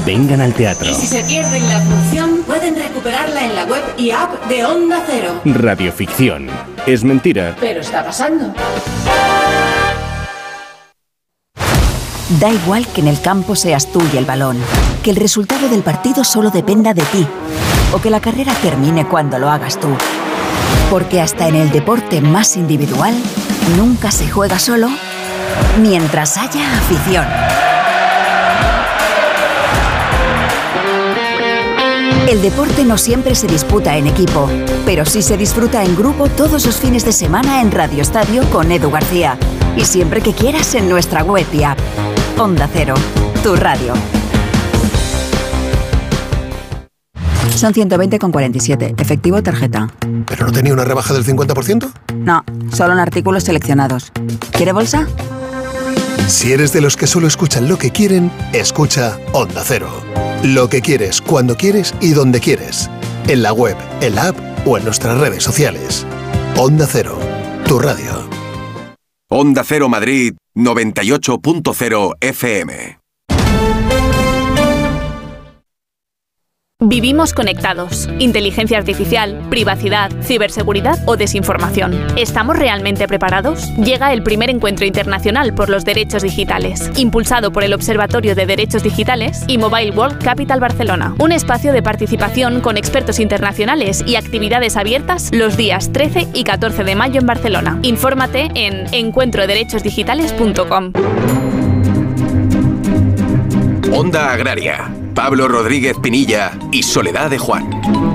vengan al teatro. Y si se pierden la función, pueden recuperarla en la web y app de Onda Cero. Radioficción. Es mentira, Pero está pasando. Da igual que en el campo seas tú y el balón, que el resultado del partido solo dependa de ti, o que la carrera termine cuando lo hagas tú. Porque hasta en el deporte más individual, nunca se juega solo mientras haya afición. El deporte no siempre se disputa en equipo, pero sí se disfruta en grupo todos los fines de semana en Radio Estadio con Edu García. Y siempre que quieras en nuestra web y app. Onda Cero, tu radio. Son 120,47. Efectivo tarjeta. ¿Pero no tenía una rebaja del 50%? No, solo en artículos seleccionados. ¿Quiere bolsa? Si eres de los que solo escuchan lo que quieren, escucha Onda Cero. Lo que quieres, cuando quieres y donde quieres. En la web, en la app o en nuestras redes sociales. Onda Cero, tu radio. Onda Cero Madrid 98.0 FM. Vivimos conectados. Inteligencia artificial, privacidad, ciberseguridad o desinformación. ¿Estamos realmente preparados? Llega el primer encuentro internacional por los derechos digitales, impulsado por el Observatorio de Derechos Digitales y Mobile World Capital Barcelona. Un espacio de participación con expertos internacionales y actividades abiertas los días 13 y 14 de mayo en Barcelona. Infórmate en encuentroderechosdigitales.com. Onda Agraria. Pablo Rodríguez Pinilla y Soledad de Juan.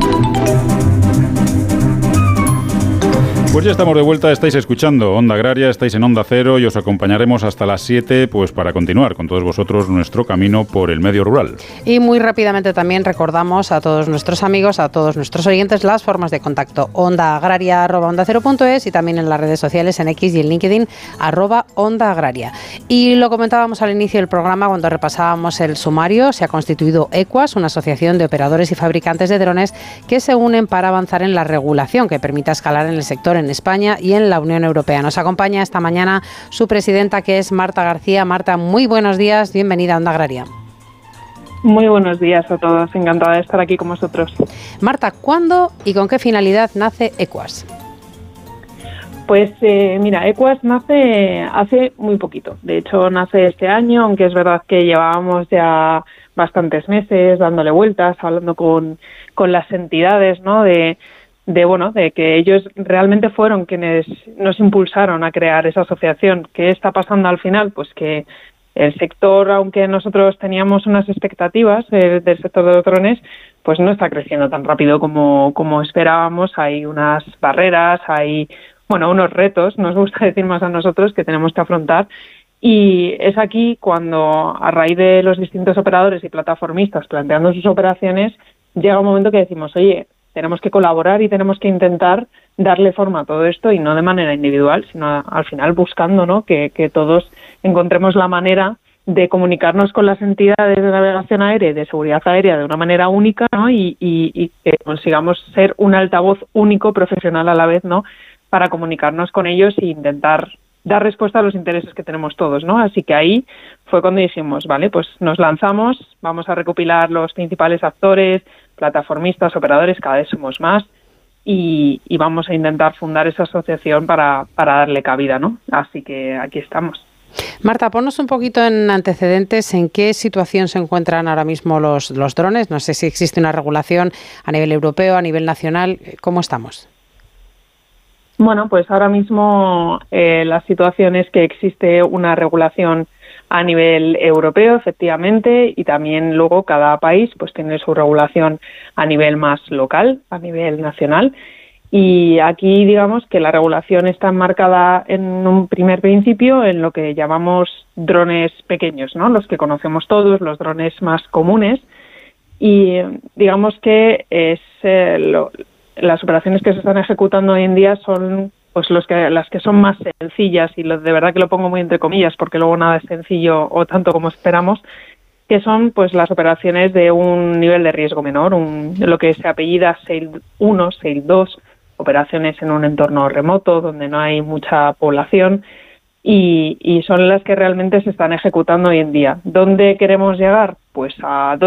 Pues ya estamos de vuelta, estáis escuchando Onda Agraria, estáis en Onda Cero y os acompañaremos hasta las 7 pues para continuar con todos vosotros nuestro camino por el medio rural. Y muy rápidamente también recordamos a todos nuestros amigos, a todos nuestros oyentes, las formas de contacto: ondaagraria@ondacero.es y también en las redes sociales, en X y en LinkedIn, @ondaagraria. Y lo comentábamos al inicio del programa cuando repasábamos el sumario. Se ha constituido EQUAS, una asociación de operadores y fabricantes de drones que se unen para avanzar en la regulación que permita escalar en el sector en España y en la Unión Europea. Nos acompaña esta mañana su presidenta, que es Marta García. Marta, muy buenos días, bienvenida a Onda Agraria. Muy buenos días a todos, encantada de estar aquí con vosotros. Marta, ¿cuándo y con qué finalidad nace EQUAS? Pues mira, EQUAS nace hace muy poquito. De hecho, nace este año, aunque es verdad que llevábamos ya bastantes meses dándole vueltas, hablando con las entidades, ¿no? De que ellos realmente fueron quienes nos impulsaron a crear esa asociación. ¿Qué está pasando al final? Pues que el sector, aunque nosotros teníamos unas expectativas del sector de los drones, pues no está creciendo tan rápido como esperábamos. Hay unas barreras, hay unos retos, nos gusta decir más a nosotros, que tenemos que afrontar. Y es aquí cuando, a raíz de los distintos operadores y plataformistas planteando sus operaciones, llega un momento que decimos, oye, tenemos que colaborar y tenemos que intentar darle forma a todo esto, y no de manera individual, sino al final buscando, ¿no?, que todos encontremos la manera de comunicarnos con las entidades de navegación aérea y de seguridad aérea de una manera única, ¿no?, y que consigamos ser un altavoz único, profesional a la vez, ¿no?, para comunicarnos con ellos e intentar dar respuesta a los intereses que tenemos todos, ¿no? Así que ahí fue cuando dijimos, vale, pues nos lanzamos, vamos a recopilar los principales actores, plataformistas, operadores, cada vez somos más, y vamos a intentar fundar esa asociación para darle cabida, ¿no? Así que aquí estamos. Marta, ponnos un poquito en antecedentes, en qué situación se encuentran ahora mismo los drones. No sé si existe una regulación a nivel europeo, a nivel nacional. ¿Cómo estamos? Bueno, pues ahora mismo la situación es que existe una regulación a nivel europeo, efectivamente, y también luego cada país pues tiene su regulación a nivel más local, a nivel nacional. Y aquí digamos que la regulación está enmarcada en un primer principio en lo que llamamos drones pequeños, ¿no?, los que conocemos todos, los drones más comunes. Y digamos que es las operaciones que se están ejecutando hoy en día son pues las que son más sencillas, y de verdad que lo pongo muy entre comillas porque luego nada es sencillo o tanto como esperamos, que son pues las operaciones de un nivel de riesgo menor, lo que se apellida SAIL 1, SAIL 2, operaciones en un entorno remoto donde no hay mucha población, y son las que realmente se están ejecutando hoy en día. ¿Dónde queremos llegar? Pues a